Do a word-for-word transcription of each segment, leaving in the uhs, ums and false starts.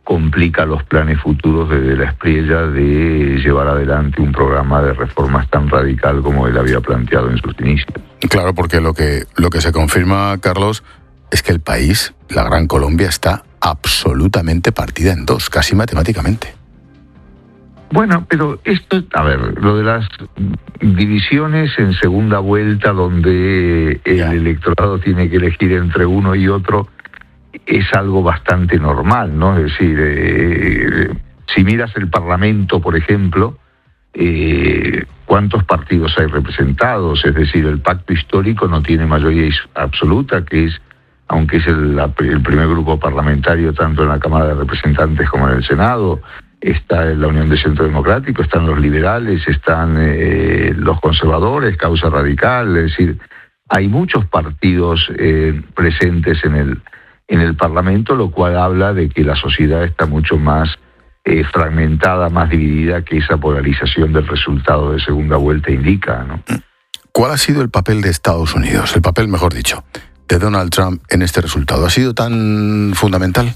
complica los planes futuros de De la Espriella de llevar adelante un programa de reformas tan radical como él había planteado en sus inicios. Claro, porque lo que, lo que se confirma, Carlos, es que el país, la Gran Colombia, está absolutamente partida en dos, casi matemáticamente. Bueno, pero esto, a ver, lo de las divisiones en segunda vuelta donde el Ya. electorado tiene que elegir entre uno y otro es algo bastante normal, ¿no? Es decir, eh, si miras el Parlamento, por ejemplo, eh, ¿cuántos partidos hay representados? Es decir, el pacto histórico no tiene mayoría absoluta, que es, aunque es el, la, el primer grupo parlamentario tanto en la Cámara de Representantes como en el Senado. Está la Unión de Centro Democrático, están los liberales, están eh, los conservadores, Causa Radical, es decir, hay muchos partidos eh, presentes en el en el Parlamento, lo cual habla de que la sociedad está mucho más eh, fragmentada, más dividida, que esa polarización del resultado de segunda vuelta indica, ¿no? ¿Cuál ha sido el papel de Estados Unidos, el papel, mejor dicho, de Donald Trump en este resultado? ¿Ha sido tan fundamental?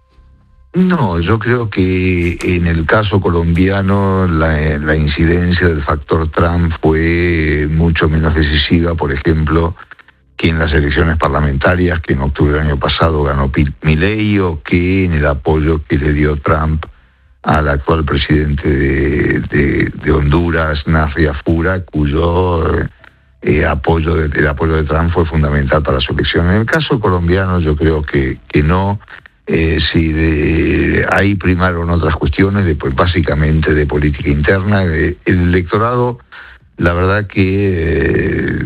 No, yo creo que en el caso colombiano la, la incidencia del factor Trump fue mucho menos decisiva, por ejemplo, que en las elecciones parlamentarias que en octubre del año pasado ganó Milei, o que en el apoyo que le dio Trump al actual presidente de, de, de Honduras, Nasri Fura, cuyo eh, apoyo de, el apoyo de Trump fue fundamental para su elección. En el caso colombiano yo creo que, que no. Eh, si de, ahí primaron otras cuestiones, de, pues, básicamente de política interna. Eh, el electorado, la verdad que eh,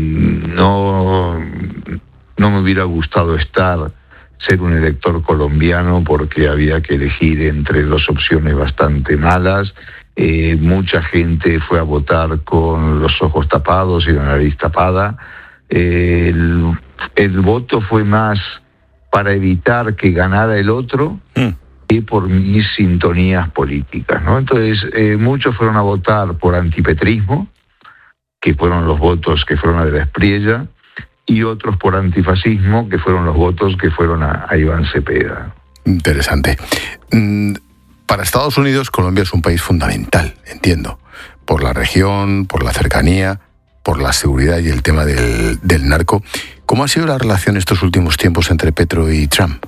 no, no me hubiera gustado estar, ser un elector colombiano, porque había que elegir entre dos opciones bastante malas. Eh, mucha gente fue a votar con los ojos tapados y la nariz tapada. Eh, el, el voto fue más para evitar que ganara el otro mm. que por mis sintonías políticas, ¿no? Entonces, eh, muchos fueron a votar por antipetrismo, que fueron los votos que fueron a De la Espriella, y otros por antifascismo, que fueron los votos que fueron a, a Iván Cepeda. Interesante. Para Estados Unidos, Colombia es un país fundamental, entiendo, por la región, por la cercanía, por la seguridad y el tema del, del narco. ¿Cómo ha sido la relación estos últimos tiempos entre Petro y Trump?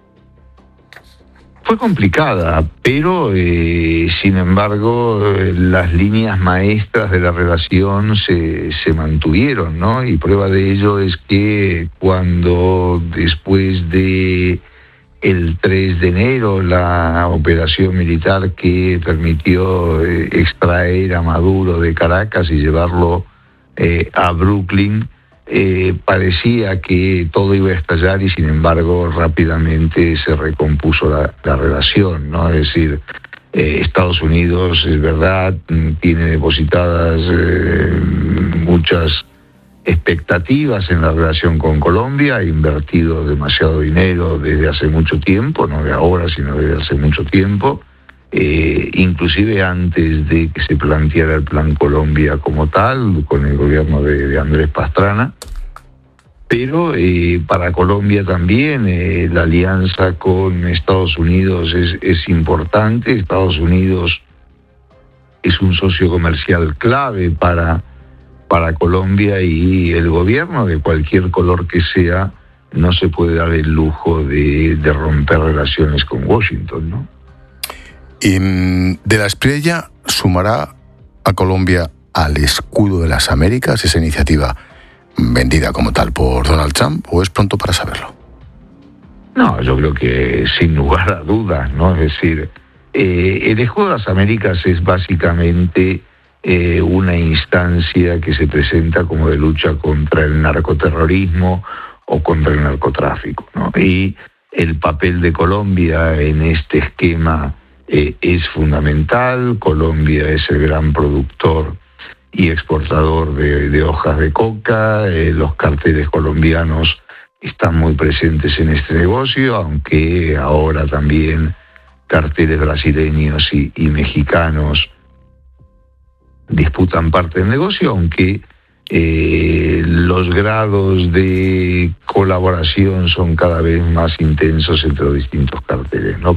Fue complicada, pero eh, sin embargo eh, las líneas maestras de la relación se, se mantuvieron, ¿no? Y prueba de ello es que cuando después de el tres de enero, la operación militar que permitió eh, extraer a Maduro de Caracas y llevarlo eh, a Brooklyn, Eh, parecía que todo iba a estallar y sin embargo rápidamente se recompuso la, la relación, ¿no? Es decir, eh, Estados Unidos, es verdad, tiene depositadas eh, muchas expectativas en la relación con Colombia, ha invertido demasiado dinero desde hace mucho tiempo, no de ahora, sino desde hace mucho tiempo, eh, inclusive antes de que se planteara el Plan Colombia como tal, con el gobierno de, de Andrés Pastrana. Pero eh, para Colombia también eh, la alianza con Estados Unidos es, es importante. Estados Unidos es un socio comercial clave para, para Colombia, y el gobierno, de cualquier color que sea, no se puede dar el lujo de, de romper relaciones con Washington, ¿no? Y De la Espriella sumará a Colombia al escudo de las Américas, esa iniciativa vendida como tal por Donald Trump, ¿o es pronto para saberlo? No, yo creo que sin lugar a dudas, ¿no? Es decir, eh, el escudo de las Américas es básicamente eh, una instancia que se presenta como de lucha contra el narcoterrorismo o contra el narcotráfico, ¿no? Y el papel de Colombia en este esquema Eh, es fundamental. Colombia es el gran productor y exportador de, de hojas de coca. Eh, los carteles colombianos están muy presentes en este negocio, aunque ahora también carteles brasileños y, y mexicanos disputan parte del negocio, aunque eh, los grados de colaboración son cada vez más intensos entre los distintos carteles, ¿no?